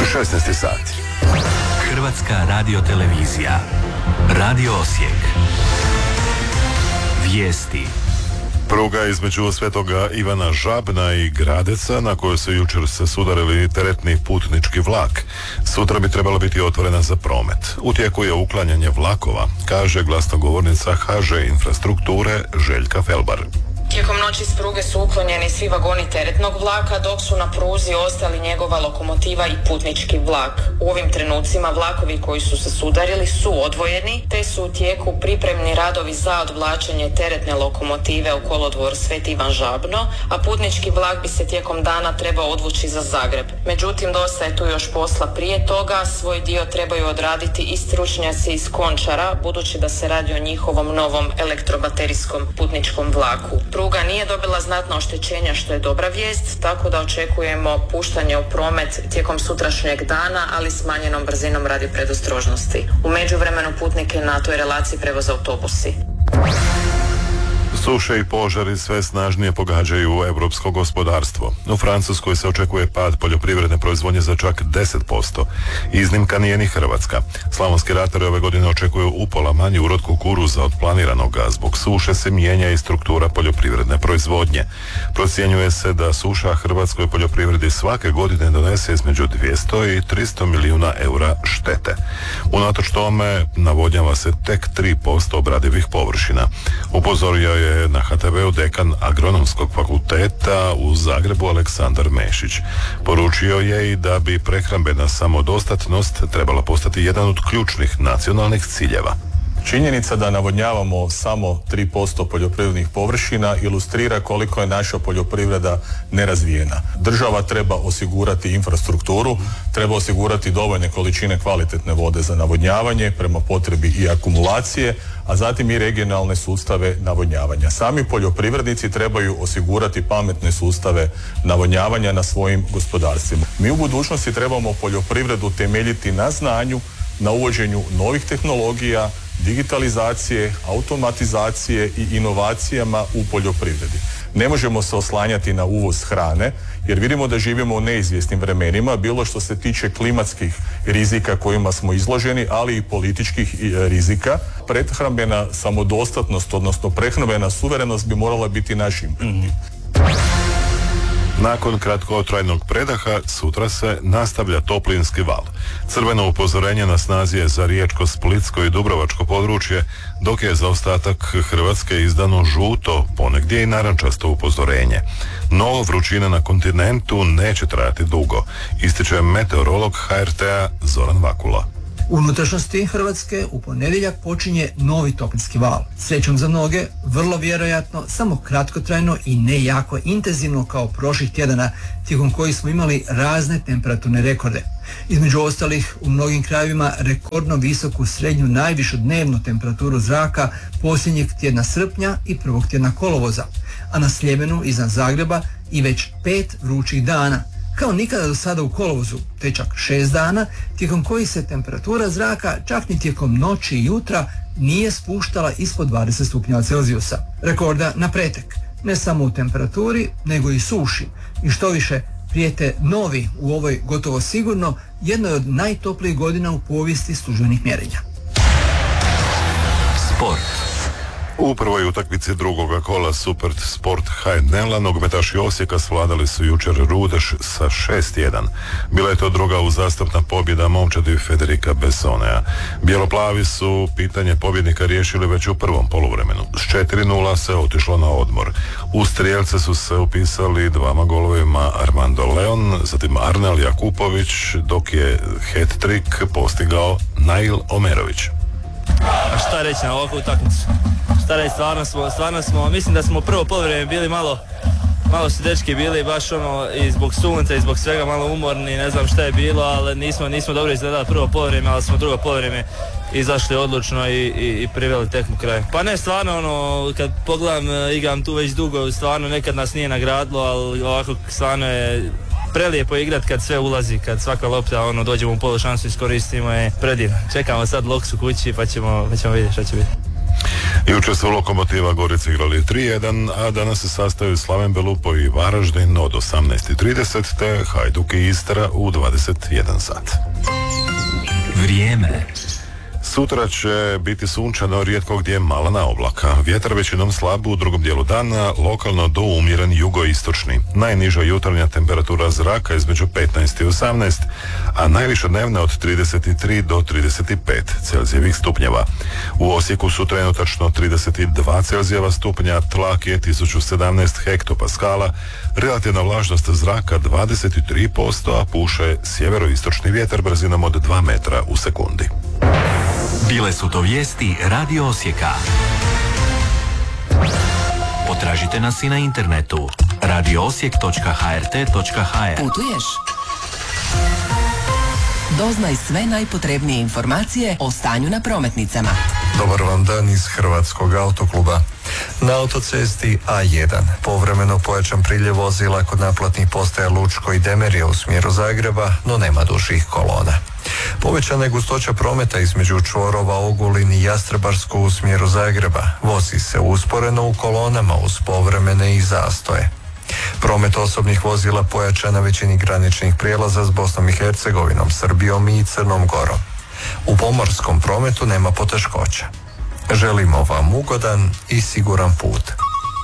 16 sati. Hrvatska radiotelevizija. Radio Osijek. Vijesti. Pruga između Svetoga Ivana Žabna i Gradeca, na kojoj su jučer se sudarili teretni putnički vlak, sutra bi trebala biti otvorena za promet. U tijeku je uklanjanje vlakova, kaže glasnogovornica HŽ Infrastrukture Željka Felbar. Tijekom noći s pruge su uklonjeni svi vagoni teretnog vlaka, dok su na pruzi ostali njegova lokomotiva i putnički vlak. U ovim trenucima vlakovi koji su se sudarili su odvojeni, te su u tijeku pripremni radovi za odvlačenje teretne lokomotive u kolodvor Sveti Ivan Žabno, a putnički vlak bi se tijekom dana trebao odvući za Zagreb. Međutim, dosta je tu još posla prije toga, svoj dio trebaju odraditi i stručnjaci iz Končara, budući da se radi o njihovom novom elektrobaterijskom putničkom vlaku. Pruga nije dobila znatno oštećenja, što je dobra vijest, tako da očekujemo puštanje u promet tijekom sutrašnjeg dana, ali smanjenom brzinom radi predostrožnosti. U međuvremenu putnike na toj relaciji prevoze autobusi. Suše i požari sve snažnije pogađaju europsko gospodarstvo. U Francuskoj se očekuje pad poljoprivredne proizvodnje za čak 10%. Iznimka nije ni Hrvatska. Slavonski ratari ove godine očekuju upola manji urod kukuruza od planiranog, a zbog suše se mijenja i struktura poljoprivredne proizvodnje. Procjenjuje se da suša hrvatskoj poljoprivredi svake godine donese između 200 i 300 milijuna eura štete. Unatoč tome navodnjava se tek 3% obradivih površina. Upozorio je na HTV-u dekan Agronomskog fakulteta u Zagrebu Aleksandar Mešić. Poručio je i da bi prehrambena samodostatnost trebala postati jedan od ključnih nacionalnih ciljeva. Činjenica da navodnjavamo samo 3% poljoprivrednih površina ilustrira koliko je naša poljoprivreda nerazvijena. Država treba osigurati infrastrukturu, treba osigurati dovoljne količine kvalitetne vode za navodnjavanje, prema potrebi i akumulacije, a zatim i regionalne sustave navodnjavanja. Sami poljoprivrednici trebaju osigurati pametne sustave navodnjavanja na svojim gospodarstvima. Mi u budućnosti trebamo poljoprivredu temeljiti na znanju, na uvođenju novih tehnologija, digitalizacije, automatizacije i inovacijama u poljoprivredi. Ne možemo se oslanjati na uvoz hrane, jer vidimo da živimo u neizvjesnim vremenima, bilo što se tiče klimatskih rizika kojima smo izloženi, ali i političkih rizika. Prehrambena samodostatnost, odnosno prehrambena suverenost bi morala biti naš imperativ. Nakon kratkotrajnog predaha, sutra se nastavlja toplinski val. Crveno upozorenje na snazi je za Riječko, Splitsko i Dubrovačko područje, dok je za ostatak Hrvatske izdano žuto, ponegdje i narančasto upozorenje. No, vrućina na kontinentu neće trajati dugo, ističe meteorolog HRT-a Zoran Vakula. U unutrašnjosti Hrvatske u ponedjeljak počinje novi toplinski val. Srećom za mnoge, vrlo vjerojatno, samo kratkotrajno i ne jako intenzivno kao prošlih tjedana, tijekom kojih smo imali razne temperaturne rekorde. Između ostalih, u mnogim krajevima rekordno visoku srednju najvišu dnevnu temperaturu zraka posljednjeg tjedna srpnja i prvog tjedna kolovoza, a na Sljemenu iznad Zagreba i već 5 vrućih dana. Kao nikada do sada u kolovozu, te čak 6 dana, tijekom kojih se temperatura zraka čak ni tijekom noći i jutra nije spuštala ispod 20 stupnjeva Celzijusa. Rekorda na pretek, ne samo u temperaturi, nego i suši. I što više, prijete novi u ovoj gotovo sigurno jednoj od najtoplijih godina u povijesti službenih mjerenja. Sport. U prvoj utakmici drugoga kola Super Sport HNL-a nogometaši Osijeka svladali su jučer Rudeš sa 6-1. Bila je to druga uzastopna pobjeda momčadi Federika Bessonea. Bijeloplavi su pitanje pobjednika riješili već u prvom poluvremenu. S 4-0 se otišlo na odmor. U strijelce su se upisali 2 golovima Armando Leon, zatim Arnel Jakupović, dok je hat-trick postigao Nail Omerović. Šta reći na ovakvu utakmicu? Šta reći, stvarno smo, mislim da smo prvo poluvreme bili malo su dečki bili baš i zbog sunca i zbog svega malo umorni, ne znam šta je bilo, ali nismo dobro izgledali prvo poluvreme, ali smo drugo poluvreme izašli odlučno i priveli tekmu kraju. Pa ne, stvarno kad pogledam, igram tu već dugo, stvarno nekad nas nije nagradilo, ali ovako stvarno je prelijepo igrat kad sve ulazi, kad svaka lopta dođemo u polu šansu, iskoristimo je predivno. Čekamo sad Loksu kući pa ćemo vidjeti šta će biti. Jučer su Lokomotiva Gorica igrali 3-1, a danas se sastaju Slaven Belupo i Varaždin od 18:30 te Hajduk i Istra u 21 sat. Vrijeme. Sutra će biti sunčano, rijetko gdje malana oblaka. Vjetar većinom slab u drugom dijelu dana, lokalno do umjeren jugoistočni. Najniža jutarnja temperatura zraka između 15 i 18, a najviša dnevna od 33 do 35 Celzijevih stupnjeva. U Osijeku su trenutačno 32 Celzijeva stupnja, tlak je 1017 hektopaskala, relativna vlažnost zraka 23%, a puše sjeveroistočni vjetar brzinom od 2 metra u sekundi. Bile su to vijesti Radio Osijeka. Potražite nas i na internetu radioosijek.hrt.hr. Putuješ? Doznaj sve najpotrebnije informacije o stanju na prometnicama. Dobar vam dan iz Hrvatskog autokluba. Na autocesti A1 povremeno pojačan priljev vozila kod naplatnih postaja Lučko i Demerija u smjeru Zagreba, no nema dužih kolona. Povećana je gustoća prometa između čvorova Ogulin i Jastrebarsko u smjeru Zagreba. Vozi se usporeno u kolonama uz povremene i zastoje. Promet osobnih vozila pojačan na većini graničnih prijelaza s Bosnom i Hercegovinom, Srbijom i Crnom Gorom. U pomorskom prometu nema poteškoća. Želimo vam ugodan i siguran put.